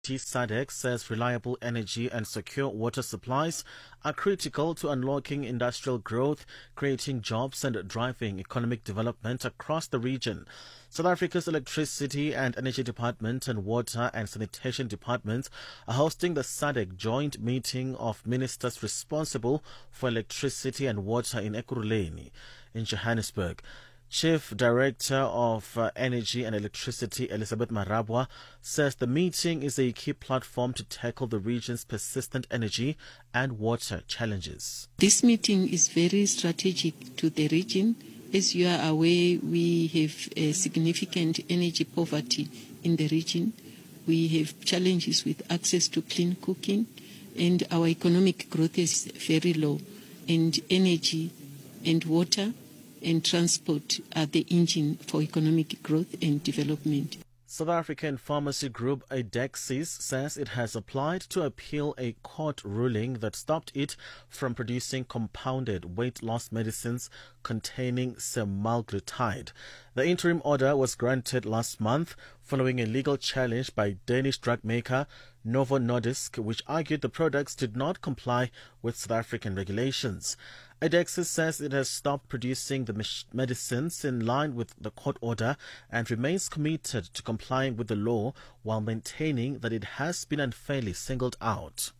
SADC says reliable energy and secure water supplies are critical to unlocking industrial growth, creating jobs and driving economic development across the region. South Africa's Electricity and Energy Department and Water and Sanitation Departments are hosting the SADC joint meeting of ministers responsible for electricity and water in Ekurhuleni in Johannesburg. Chief Director of Energy and Electricity, Elizabeth Marabwa, says the meeting is a key platform to tackle the region's persistent energy and water challenges. This meeting is very strategic to the region. As you are aware, we have a significant energy poverty in the region. We have challenges with access to clean cooking, and our economic growth is very low. And energy and water and transport are the engine for economic growth and development. South African pharmacy group Idexis says it has applied to appeal a court ruling that stopped it from producing compounded weight loss medicines containing semaglutide. The interim order was granted last month following a legal challenge by Danish drug maker Novo Nordisk, which argued the products did not comply with South African regulations. Idexis says it has stopped producing the medicines in line with the court order and remains committed to complying with the law while maintaining that it has been unfairly singled out.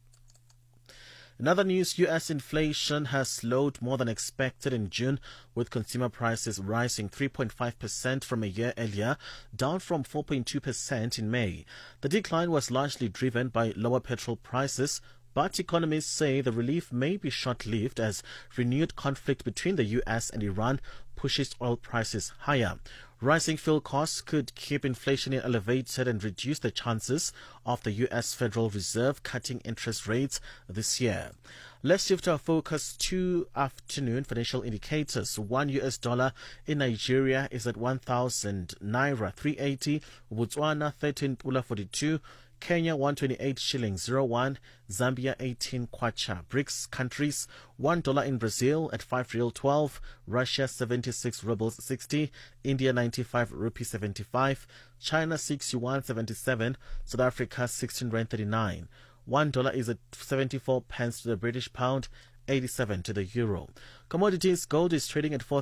In other news, U.S. inflation has slowed more than expected in June, with consumer prices rising 3.5% from a year earlier, down from 4.2% in May. The decline was largely driven by lower petrol prices, but economists say the relief may be short-lived as renewed conflict between the U.S. and Iran pushes oil prices higher. Rising fuel costs could keep inflation elevated and reduce the chances of the U.S. Federal Reserve cutting interest rates this year. Let's shift our focus to afternoon financial indicators. $1 in Nigeria is at 1,000 naira 380, Botswana 13.42, Kenya 128 shillings 01, Zambia 18 kwacha. BRICS countries, $1 in Brazil at 5 real 12, Russia 76 rubles 60, India 95 rupee 75, China 6 yuan 77, South Africa 16 rand 39. $1 is at 74 pence to the British pound, 87 to the euro. Commodities: gold is trading at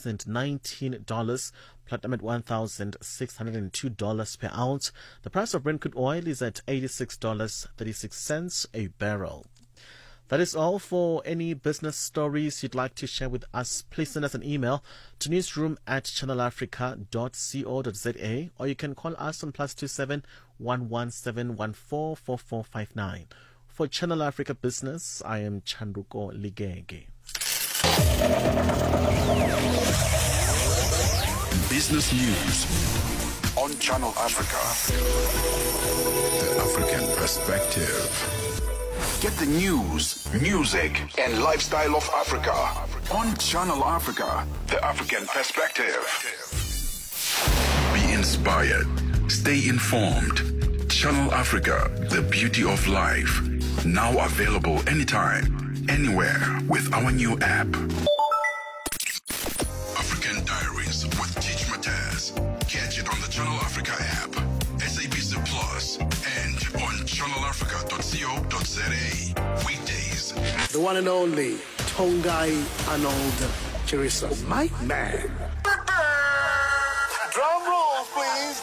$4,019, platinum at $1,602 per ounce. The price of Brent crude oil is at $86.36 a barrel. That is all. For any business stories you'd like to share with us, please send us an email to newsroom@channelafrica.co.za, or you can call us on +27 117 144459. For Channel Africa Business, I am Chanduko Ligege. Business news on Channel Africa. The African perspective. Get the news, music, and lifestyle of Africa on Channel Africa. The African perspective. Be inspired. Stay informed. Channel Africa, the beauty of life. Now available anytime, anywhere with our new app. African Diaries with Teach Mataz. Catch it on the Channel Africa app, SABC Plus, and on channelafrica.co.za. Weekdays. The one and only Tongai Arnold Chirisa. My man. Drum roll, please.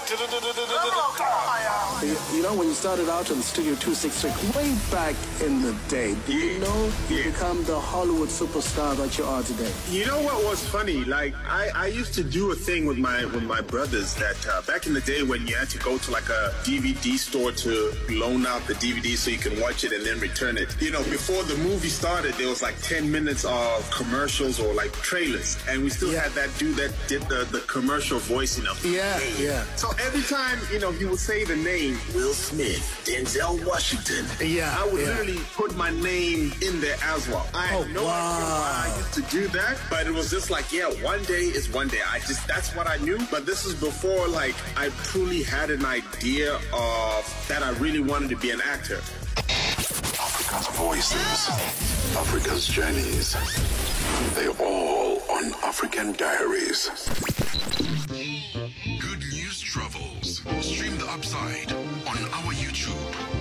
You know, when you started out on Studio 266 way back in the day, do you know you become the Hollywood superstar that you are today? You know what was funny? Like, I used to do a thing with my brothers that back in the day when you had to go to like a DVD store to loan out the DVD so you can watch it and then return it. You know, before the movie started, there was like 10 minutes of commercials or like trailers, and we still had that dude that did the commercial voicing of it. Yeah. So every time, you know, he would say the name Will Smith, Denzel Washington, I would literally put my name in there as well. I had no idea why I used to do that, but it was just like, one day is one day. That's what I knew. But this is before like I truly had an idea of that I really wanted to be an actor. Africa's voices, Africa's journeys. They're all on African Diaries. Good news travels. Stream the upside